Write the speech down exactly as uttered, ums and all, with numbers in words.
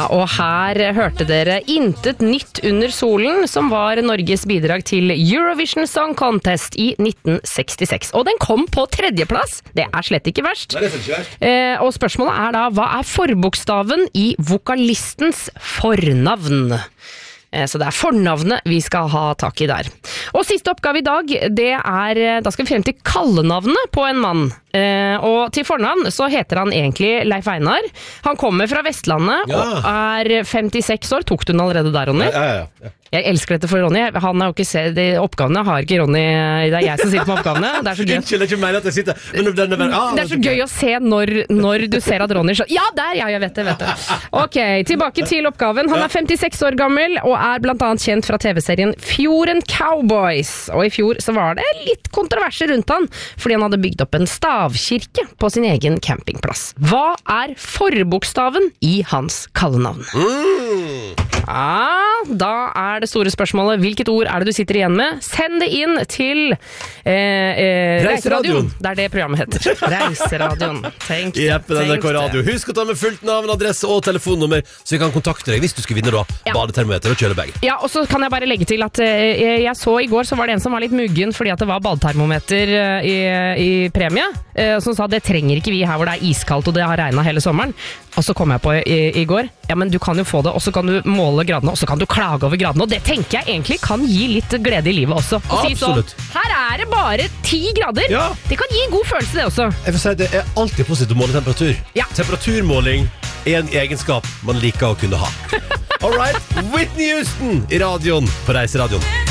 og her hørte dere Intet nytt under solen, som var Norges bidrag til Eurovision Song Contest i nitten sekstiseks. Og den kom på tredjeplass. Det er slett ikke verst. Nei, det er ikke verst. Eh, og spørsmålet er da, hva er forbokstaven i vokalistens fornavn? Så det er fornavnet vi skal ha tak i der. Og siste oppgave i dag, det er, da skal vi frem til kallenavnet på en mann. Og til fornavn så heter han egentlig Leif Einar. Han kommer fra Vestlandet ja. og er femtiseks år. Tok du den allerede der, Ronny? Ja, ja, ja. Jeg elsker dette for Ronny. Han har jo ikke sett de oppgavene. Har ikke Ronny, det er jeg som sitter med oppgavene. Det er så gøy. Unnskyld, det er ikke meg at jeg sitter. Men den er bare, ah, det er så gøy å se når, når du ser at Ronny så, ja, der, ja, jeg vet det, vet det. Ok, tilbake til oppgaven. Han er femtiseks år gammel og er blant annet kjent fra tv-serien Fjorden Cowboys. Og i fjor så var det litt kontroverser rundt han, fordi han hadde bygd opp en stavkirke på sin egen campingplass. Hva er forbokstaven i hans kallenavn? Mm. Ja, da er det store spørsmålet, hvilket ord er det du sitter igjen med? Send det inn til eh, eh, Reiseradioen. Det er det programmet heter. Reiseradioen. Tenk, I appen N R K Radio. det. Husk å ta med fullt navn, adresse og telefonnummer, så vi kan kontakte deg hvis du skal vinne da Ja. badetermometer og kjølebag. Ja, og så kan jeg bare legge til at eh, jeg så i går så var det en som var litt muggen fordi at det var badetermometer eh, i, i premie, eh, som sa det trenger ikke vi her hvor det er iskaldt og det har regnet hele sommeren. Og så kom jeg på i, i går, ja, men du kan jo få det, og så kan du måle gradene, og så kan du klage over gradene, og det tenker jeg egentlig kan gi litt glede i livet også. Og si Absolutt. sånn, her er det bare ti grader. Ja. Det kan gi en god følelse det også. Jeg vil si at det er alltid positivt å måle temperatur. Ja. Temperaturmåling er en egenskap man liker å kunne ha. All right, Whitney Houston i radioen på Reiseradioen.